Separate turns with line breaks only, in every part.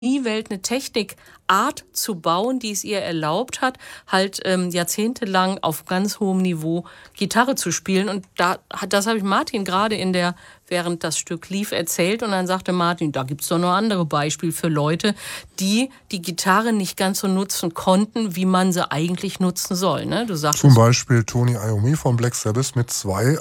Welt eine Technikart zu bauen, die es ihr erlaubt hat, halt jahrzehntelang auf ganz hohem Niveau Gitarre zu spielen. Und das habe ich Martin gerade während das Stück lief, erzählt. Und dann sagte Martin, da gibt's doch noch andere Beispiele für Leute, die die Gitarre nicht ganz so nutzen konnten, wie man sie eigentlich nutzen soll. Ne? Du sagtest,
zum Beispiel Tony Iommi von Black Sabbath mit 2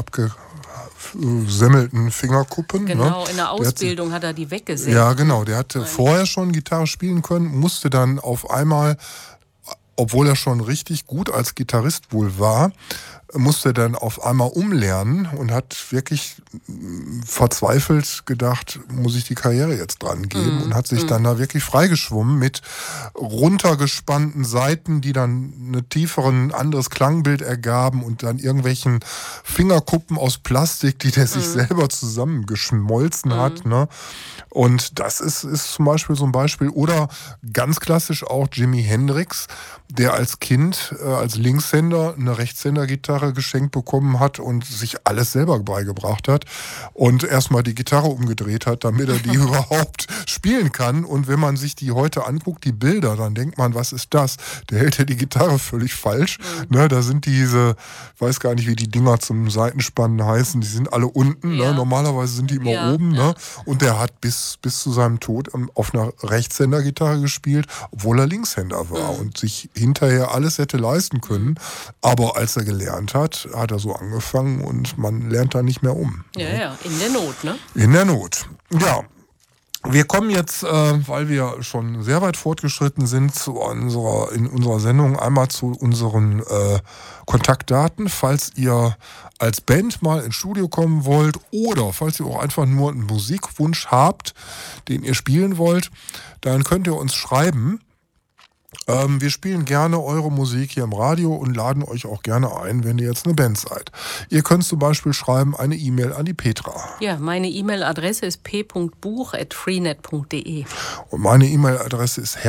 abgesemmelten Fingerkuppen.
Genau,
ne?
in der Ausbildung hat er die weggesetzt.
Ja, genau. Der hatte vorher schon Gitarre spielen können, musste dann auf einmal, obwohl er schon richtig gut als Gitarrist wohl war, musste dann auf einmal umlernen und hat wirklich verzweifelt gedacht, muss ich die Karriere jetzt dran geben, und hat sich dann da wirklich freigeschwommen mit runtergespannten Saiten, die dann ein anderes Klangbild ergaben, und dann irgendwelchen Fingerkuppen aus Plastik, die der sich selber zusammengeschmolzen hat. Ne? Und das ist zum Beispiel so ein Beispiel. Oder ganz klassisch auch Jimi Hendrix, der als Kind, als Linkshänder eine Rechtshänder-Gitarre geschenkt bekommen hat und sich alles selber beigebracht hat und erstmal die Gitarre umgedreht hat, damit er die überhaupt spielen kann. Und wenn man sich die heute anguckt, die Bilder, dann denkt man, was ist das? Der hält ja die Gitarre völlig falsch. Ne, da sind diese, ich weiß gar nicht, wie die Dinger zum Seitenspannen heißen, die sind alle unten. Ja. Ne? Normalerweise sind die immer oben. Ja. Ne? Und der hat bis zu seinem Tod auf einer Rechtshänder-Gitarre gespielt, obwohl er Linkshänder war und sich hinterher alles hätte leisten können. Aber als er gelernt hat er so angefangen, und man lernt da nicht mehr um.
Ja, in der Not, ne?
In der Not, ja. Wir kommen jetzt, weil wir schon sehr weit fortgeschritten sind, in unserer Sendung einmal zu unseren Kontaktdaten. Falls ihr als Band mal ins Studio kommen wollt oder falls ihr auch einfach nur einen Musikwunsch habt, den ihr spielen wollt, dann könnt ihr uns schreiben. Wir spielen gerne eure Musik hier im Radio und laden euch auch gerne ein, wenn ihr jetzt eine Band seid. Ihr könnt zum Beispiel schreiben eine E-Mail an die Petra.
Ja, meine E-Mail-Adresse ist p.buch@freenet.de.
Und meine E-Mail-Adresse ist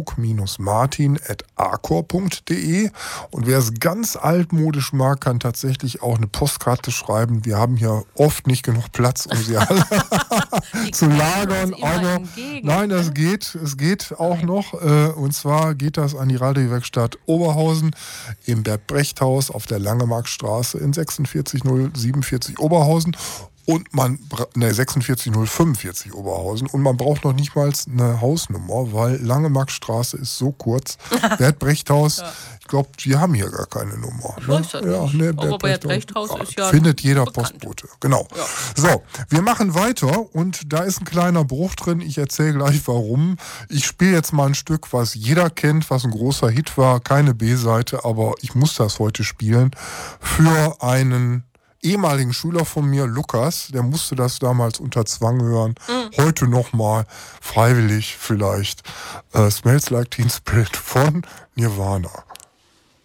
herzog-martin@acor.de. Und wer es ganz altmodisch mag, kann tatsächlich auch eine Postkarte schreiben. Wir haben hier oft nicht genug Platz, um sie alle zu lagern. Aber nein, es geht auch noch. Und zwar geht das an die Radiowerkstatt Oberhausen im Bert-Brecht-Haus auf der Langemarkstraße in 46047 Oberhausen. Und 46045 Oberhausen. Und man braucht noch nicht mal eine Hausnummer, weil Langemarkstraße ist so kurz. Bert-Brecht-Haus, ich glaube, wir haben hier gar keine Nummer.
Ich weiß das nicht.
Ne,
aber Bert-Brecht-Haus ist ja
findet jeder
bekannt.
Postbote. Genau.
Ja.
So, wir machen weiter, und da ist ein kleiner Bruch drin. Ich erzähle gleich warum. Ich spiele jetzt mal ein Stück, was jeder kennt, was ein großer Hit war. Keine B-Seite, aber ich muss das heute spielen. Für einen ehemaligen Schüler von mir, Lukas, der musste das damals unter Zwang hören. Heute nochmal freiwillig vielleicht. Smells Like Teen Spirit von Nirvana.